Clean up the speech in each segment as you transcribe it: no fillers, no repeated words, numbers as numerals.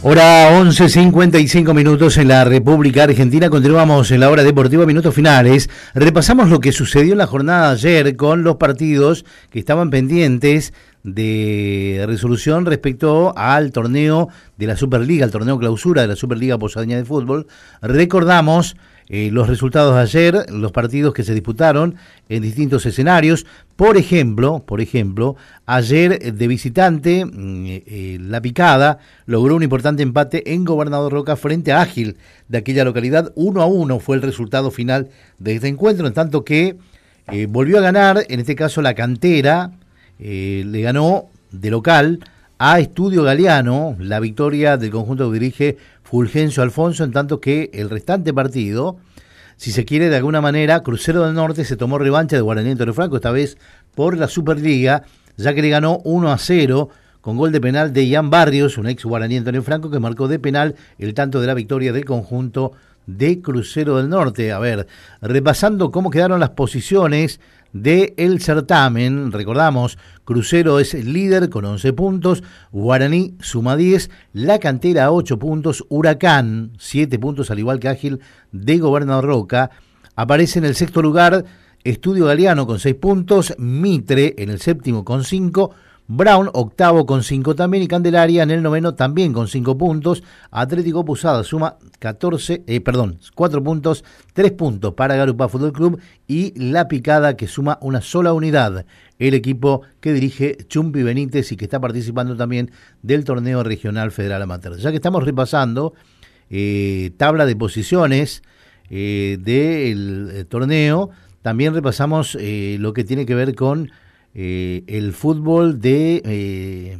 Hora 11:55 en la República Argentina. Continuamos en la hora deportiva, minutos finales. Repasamos lo que sucedió en la jornada de ayer con los partidos que estaban pendientes de resolución respecto al torneo de la Superliga, al torneo clausura de la Superliga Posadeña de Fútbol. Recordamos los resultados de ayer, los partidos que se disputaron en distintos escenarios. Por ejemplo, ayer de visitante, La Picada logró un importante empate en Gobernador Roca frente a Ágil de aquella localidad. 1-1 fue el resultado final de este encuentro, en tanto que volvió a ganar, en este caso la Cantera, le ganó de local a Estudio Galeano, la victoria del conjunto que dirige Fulgencio Alfonso, en tanto que el restante partido, si se quiere de alguna manera, Crucero del Norte se tomó revancha de Guaraní Antonio Franco, esta vez por la Superliga, ya que le ganó 1-0 con gol de penal de Ian Barrios, un ex Guaraní Antonio Franco, que marcó de penal el tanto de la victoria del conjunto de Crucero del Norte. A ver, repasando cómo quedaron las posiciones del certamen, recordamos, Crucero es líder con 11 puntos, Guaraní suma 10, La Cantera 8 puntos, Huracán 7 puntos, al igual que Ágil de Gobernador Roca. Aparece en el sexto lugar Estudio Galeano con 6 puntos, Mitre en el séptimo con 5, Brown octavo con 5 también, y Candelaria en el noveno también con 5 puntos. Atlético Posada suma 4 puntos, 3 puntos para Garupá Fútbol Club, y La Picada, que suma una sola unidad, el equipo que dirige Chumpi Benítez y que está participando también del torneo regional federal amateur. Ya que estamos repasando tabla de posiciones del torneo, también repasamos lo que tiene que ver con el fútbol del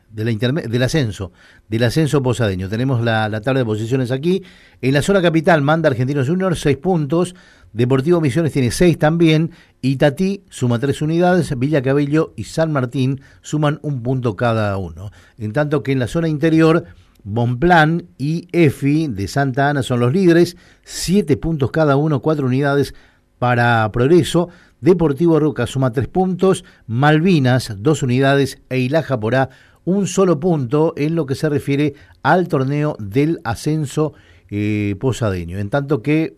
ascenso posadeño. Tenemos la tabla de posiciones aquí. En la zona capital manda Argentinos Juniors 6 puntos, Deportivo Misiones tiene 6 también, Itatí suma 3 unidades, Villa Cabello y San Martín suman 1 punto cada uno. En tanto que en la zona interior, Bonplan y EFI de Santa Ana son los líderes, 7 puntos cada uno, 4 unidades para Progreso. Deportivo Roca suma 3 puntos, Malvinas 2 unidades e Ilaja Porá 1 solo punto en lo que se refiere al torneo del ascenso posadeño. En tanto que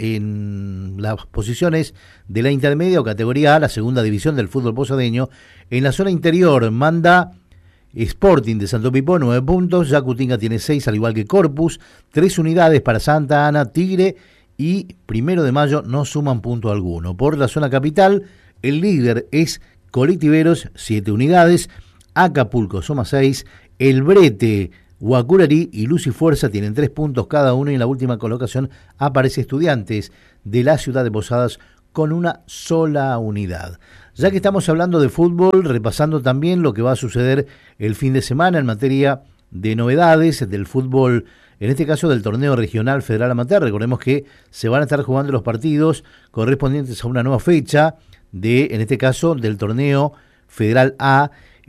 en las posiciones de la intermedia o categoría A, la segunda división del fútbol posadeño, en la zona interior manda Sporting de Santo Pipó 9 puntos, Yacutinga tiene 6 al igual que Corpus, 3 unidades para Santa Ana, Tigre y 1 de Mayo no suman punto alguno. Por la zona capital, el líder es Colectiveros, 7 unidades, Acapulco suma 6, El Brete, Guacurarí y Luz y Fuerza tienen 3 puntos cada uno, y en la última colocación aparece Estudiantes de la ciudad de Posadas con una sola unidad. Ya que estamos hablando de fútbol, repasando también lo que va a suceder el fin de semana en materia de novedades del fútbol, en este caso del torneo regional federal amateur. Recordemos que se van a estar jugando los partidos correspondientes a una nueva fecha en este caso, del torneo federal A,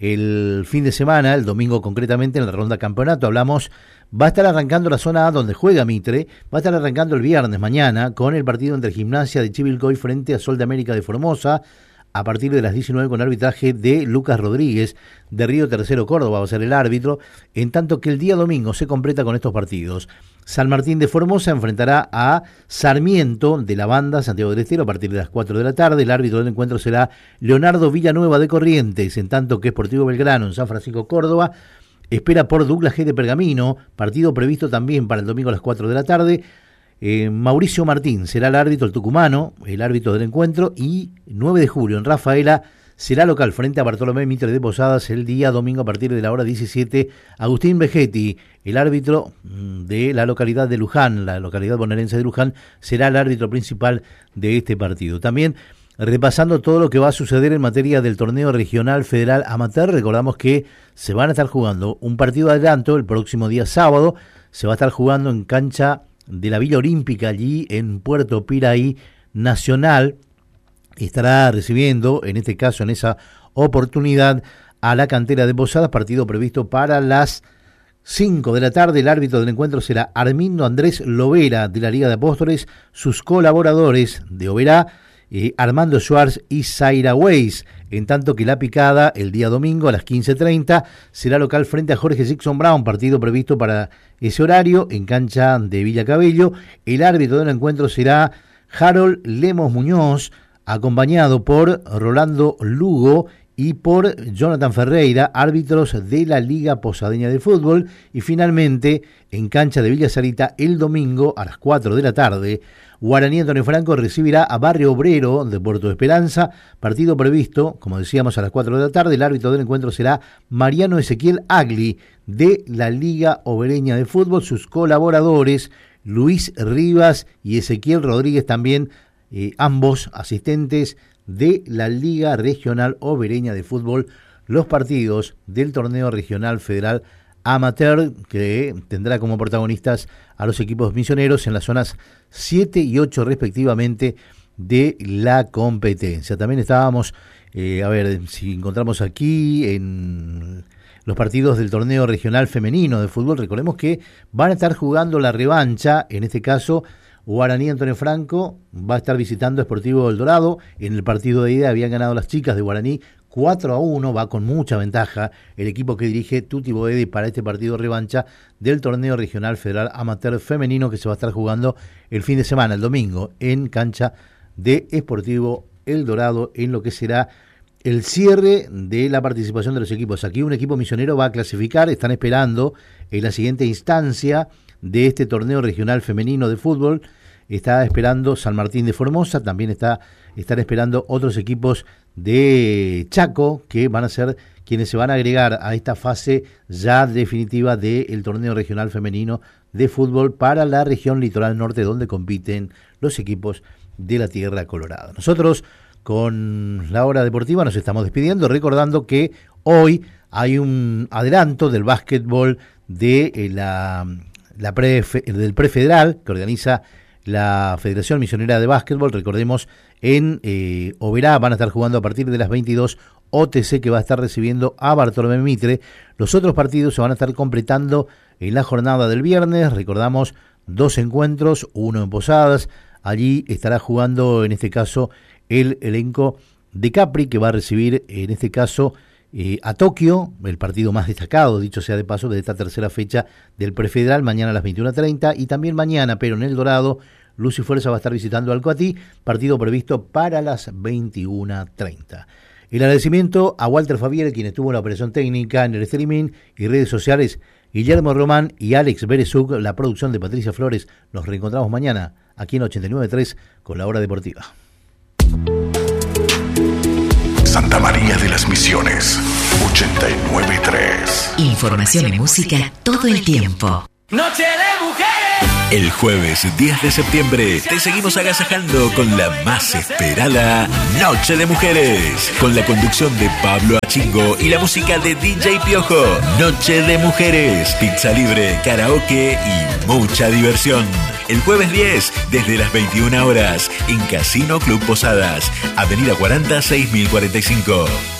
el fin de semana, el domingo concretamente, en la ronda campeonato. Va a estar arrancando la zona A donde juega Mitre, va a estar arrancando el viernes mañana con el partido entre Gimnasia de Chivilcoy frente a Sol de América de Formosa, a partir de las 19 con arbitraje de Lucas Rodríguez de Río Tercero Córdoba, va a ser el árbitro, en tanto que el día domingo se completa con estos partidos. San Martín de Formosa enfrentará a Sarmiento de la Banda Santiago del Estero a partir de las 4 de la tarde. El árbitro del encuentro será Leonardo Villanueva de Corrientes, en tanto que Sportivo Belgrano en San Francisco Córdoba espera por Douglas G de Pergamino, partido previsto también para el domingo a las 4 de la tarde. Mauricio Martín será el árbitro, el tucumano, el árbitro del encuentro, y 9 de julio en Rafaela será local frente a Bartolomé Mitre de Posadas el día domingo a partir de la hora 17. Agustín Vegetti, el árbitro de la localidad de Luján, la localidad bonaerense de Luján, será el árbitro principal de este partido. También repasando todo lo que va a suceder en materia del torneo regional federal amateur, recordamos que se van a estar jugando un partido de adelanto el próximo día sábado, se va a estar jugando en cancha de la Villa Olímpica, allí en Puerto Piraí. Nacional estará recibiendo, en este caso, en esa oportunidad, a la Cantera de Posadas, partido previsto para las 5 de la tarde. El árbitro del encuentro será Armindo Andrés Lovera de la Liga de Apóstoles, sus colaboradores de Oberá Armando Schwartz y Zaira Weiss, en tanto que la picada el día domingo a las 15:30 será local frente a Jorge Sixon Brown, partido previsto para ese horario en cancha de Villa Cabello. El árbitro del encuentro será Harold Lemos Muñoz, acompañado por Rolando Lugo y por Jonathan Ferreira, árbitros de la Liga Posadeña de Fútbol. Y finalmente, en cancha de Villa Sarita, el domingo a las 4 de la tarde, Guaraní Antonio Franco recibirá a Barrio Obrero de Puerto Esperanza, partido previsto, como decíamos, a las 4 de la tarde. El árbitro del encuentro será Mariano Ezequiel Agli, de la Liga Obereña de Fútbol. Sus colaboradores, Luis Rivas y Ezequiel Rodríguez, también ambos asistentes de la Liga Regional Obereña de Fútbol, los partidos del Torneo Regional Federal Amateur, que tendrá como protagonistas a los equipos misioneros en las zonas 7 y 8 respectivamente de la competencia. También estábamos, a ver si encontramos aquí en los partidos del Torneo Regional Femenino de Fútbol. Recordemos que van a estar jugando la revancha, en este caso Guaraní Antonio Franco va a estar visitando Sportivo El Dorado. En el partido de ida habían ganado las chicas de Guaraní 4-1, va con mucha ventaja el equipo que dirige Tuti Boedi para este partido revancha del Torneo Regional Federal Amateur Femenino, que se va a estar jugando el fin de semana, el domingo, en cancha de Sportivo El Dorado, en lo que será el cierre de la participación de los equipos. Aquí un equipo misionero va a clasificar, están esperando en la siguiente instancia de este torneo regional femenino de fútbol. Está esperando San Martín de Formosa, también están esperando otros equipos de Chaco, que van a ser quienes se van a agregar a esta fase ya definitiva del torneo regional femenino de fútbol para la región litoral norte, donde compiten los equipos de la Tierra Colorada. Nosotros, con la hora deportiva, nos estamos despidiendo, recordando que hoy hay un adelanto del básquetbol de del prefederal que organiza la Federación Misionera de Básquetbol. Recordemos, en Oberá van a estar jugando a partir de las 22 OTC, que va a estar recibiendo a Bartolomé Mitre. Los otros partidos se van a estar completando en la jornada del viernes. Recordamos 2 encuentros, uno en Posadas. Allí estará jugando, en este caso, el elenco de Capri, que va a recibir, en este caso, a Tokio, el partido más destacado, dicho sea de paso, de esta tercera fecha del prefederal, mañana a las 21:30, y también mañana, pero en El Dorado, Luz y Fuerza va a estar visitando al Coatí, partido previsto para las 21:30. El agradecimiento a Walter Fabiere, quien estuvo en la operación técnica, en el streaming y redes sociales, Guillermo Román y Alex Berezuk, la producción de Patricia Flores. Nos reencontramos mañana aquí en 89.3 con La Hora Deportiva. Santa María de las Misiones, 89.3. Información y música todo el tiempo. Noche de Mujeres. El jueves 10 de septiembre te seguimos agasajando con la más esperada Noche de Mujeres, con la conducción de Pablo Achingo y la música de DJ Piojo. Noche de Mujeres, pizza libre, karaoke y mucha diversión. El jueves 10, desde las 21 horas, en Casino Club Posadas, Avenida 40, 6045.